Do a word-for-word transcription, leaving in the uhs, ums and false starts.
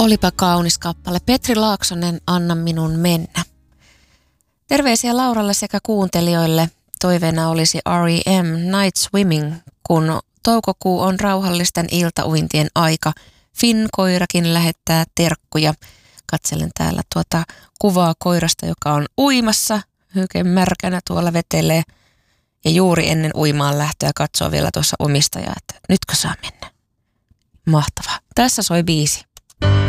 Olipa kaunis kappale. Petri Laaksonen, Anna minun mennä. Terveisiä Lauralle sekä kuuntelijoille. Toiveena olisi R E M Night Swimming, kun toukokuu on rauhallisten iltauintien aika. Finn koirakin lähettää terkkuja. Katselen täällä tuota kuvaa koirasta, joka on uimassa. Oikein märkänä tuolla vetelee. Ja juuri ennen uimaan lähtöä katsoo vielä tuossa omistajaa, että nytkö saa mennä. Mahtavaa. Tässä soi biisi.